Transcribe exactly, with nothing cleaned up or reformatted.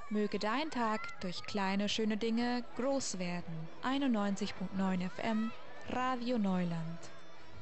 Möge dein Tag durch kleine schöne Dinge groß werden. einundneunzig Komma neun F M Radio Neuland.